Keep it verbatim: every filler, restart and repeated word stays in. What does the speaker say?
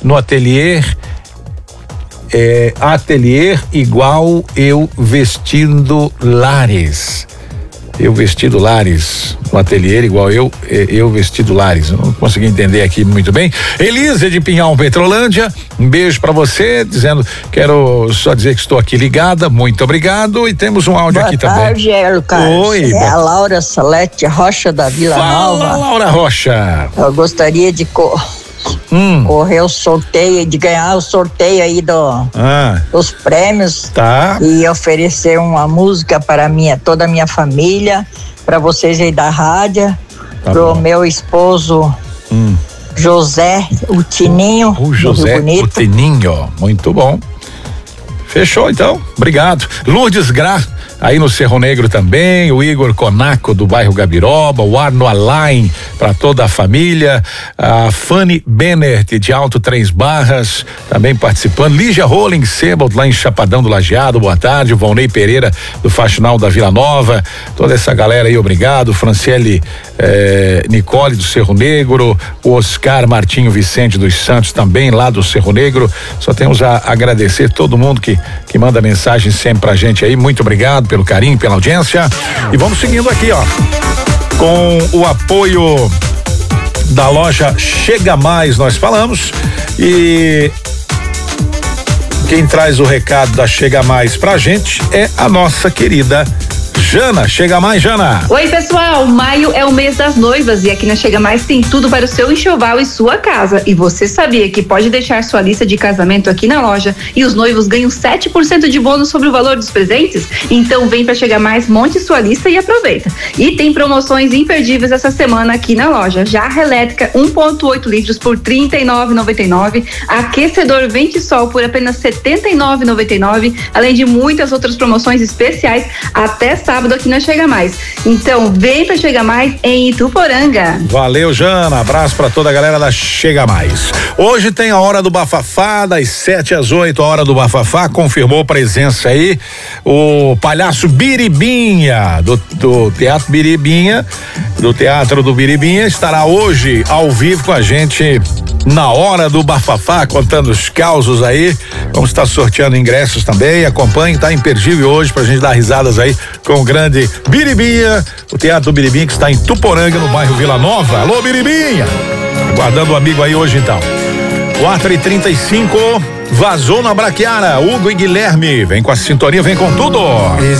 no ateliê, é, ateliê igual eu vestindo lares. Eu vestido lares, no ateliê igual eu, eu vestido lares. Eu não consegui entender aqui muito bem. Elisa de Pinhal, Petrolândia, um beijo pra você, dizendo, quero só dizer que estou aqui ligada, muito obrigado, e temos um áudio boa aqui tarde, também. Boa tarde, Oi. É boa... a Laura Salete Rocha da Vila Fala, Nova. Laura Rocha. Eu gostaria de co... hum. correr o sorteio, de ganhar o sorteio aí do, ah. dos prêmios, tá. E oferecer uma música para minha, toda a minha família, para vocês aí da rádio, tá pro bom. Meu esposo hum. José, o Tininho, o José, o Tininho, muito bom. Fechou então, obrigado. Lourdes Gra, aí no Cerro Negro também, o Igor Conaco do bairro Gabiroba, o Arno Alain para toda a família, a Fanny Bennett de Alto Três Barras também participando, Lígia Rolling Sebald lá em Chapadão do Lajeado, boa tarde, o Valnei Pereira do Faxinal da Vila Nova, toda essa galera aí, obrigado, Franciele eh, Nicole do Cerro Negro, o Oscar Martinho Vicente dos Santos também lá do Cerro Negro, só temos a agradecer todo mundo que que manda mensagem sempre pra gente aí, muito obrigado pelo carinho, pela audiência, e vamos seguindo aqui, ó, com o apoio da loja Chega Mais, nós falamos, e quem traz o recado da Chega Mais pra gente é a nossa querida Jana. Chega Mais, Jana. Oi, pessoal, maio é o mês das noivas e aqui na Chega Mais tem tudo para o seu enxoval e sua casa. E você sabia que pode deixar sua lista de casamento aqui na loja e os noivos ganham sete por cento de bônus sobre o valor dos presentes? Então vem para Chega Mais, monte sua lista e aproveita. E tem promoções imperdíveis essa semana aqui na loja. Jarra elétrica um ponto oito litros por trinta e nove reais e noventa e nove centavos, aquecedor Vente Sol por apenas setenta e nove reais e noventa e nove centavos, além de muitas outras promoções especiais até sábado aqui na Chega Mais. Então vem pra Chega Mais em Ituporanga. Valeu, Jana, abraço pra toda a galera da Chega Mais. Hoje tem a hora do bafafá, das sete às oito, a hora do bafafá, confirmou presença aí o palhaço Biribinha do, do Teatro Biribinha, do Teatro do Biribinha, estará hoje ao vivo com a gente na hora do bafafá, contando os causos aí. Vamos estar sorteando ingressos também, acompanhe, tá imperdível hoje pra gente dar risadas aí com o grande Biribinha, o Teatro do Biribinha que está em Tuporanga, no bairro Vila Nova. Alô, Biribinha! Guardando o amigo aí hoje então. quatro e trinta e cinco, vazou na Braquiara, Hugo e Guilherme, vem com a sintonia, vem com tudo.